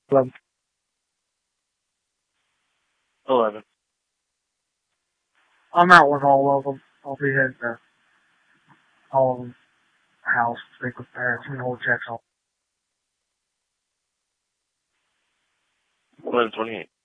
11. 11. I'm out with all of them. I'll be heading to all of them house, speak with parents, and hold checks on. 11:28.